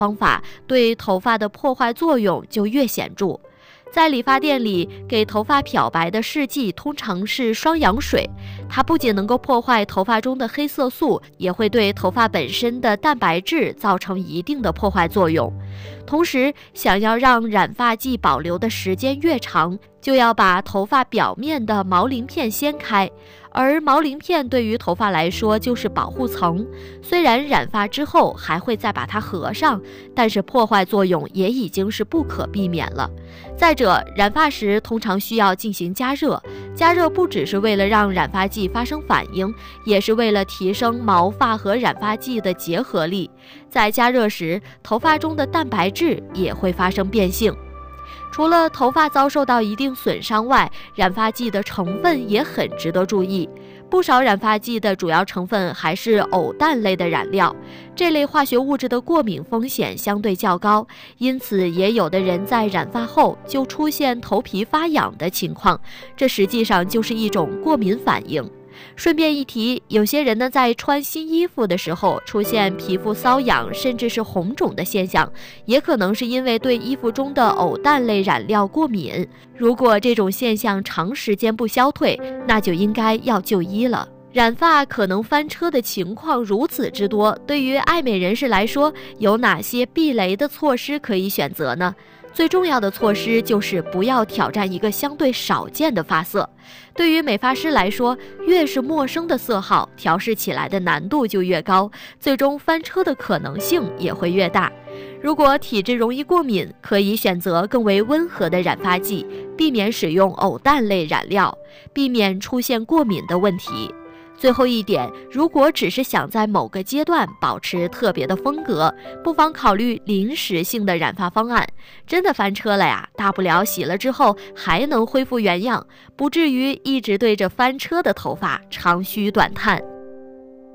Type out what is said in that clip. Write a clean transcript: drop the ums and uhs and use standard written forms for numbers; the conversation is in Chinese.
方法对头发的破坏作用就越显著。在理发店里，给头发漂白的试剂通常是双氧水，它不仅能够破坏头发中的黑色素，也会对头发本身的蛋白质造成一定的破坏作用。同时，想要让染发剂保留的时间越长，就要把头发表面的毛鳞片掀开，而毛鳞片对于头发来说就是保护层，虽然染发之后还会再把它合上，但是破坏作用也已经是不可避免了。再者，染发时通常需要进行加热，加热不只是为了让染发剂发生反应，也是为了提升毛发和染发剂的结合力。在加热时，头发中的蛋白质也会发生变性。除了头发遭受到一定损伤外，染发剂的成分也很值得注意。不少染发剂的主要成分还是偶氮类的染料，这类化学物质的过敏风险相对较高，因此也有的人在染发后就出现头皮发痒的情况，这实际上就是一种过敏反应。顺便一提，有些人呢在穿新衣服的时候出现皮肤瘙痒甚至是红肿的现象，也可能是因为对衣服中的偶氮类染料过敏。如果这种现象长时间不消退，那就应该要就医了。染发可能翻车的情况如此之多，对于爱美人士来说，有哪些避雷的措施可以选择呢？最重要的措施就是不要挑战一个相对少见的发色。对于美发师来说，越是陌生的色号，调试起来的难度就越高，最终翻车的可能性也会越大。如果体质容易过敏，可以选择更为温和的染发剂，避免使用偶氮类染料，避免出现过敏的问题。最后一点，如果只是想在某个阶段保持特别的风格，不妨考虑临时性的染发方案。真的翻车了呀，大不了洗了之后还能恢复原样，不至于一直对着翻车的头发长吁短叹。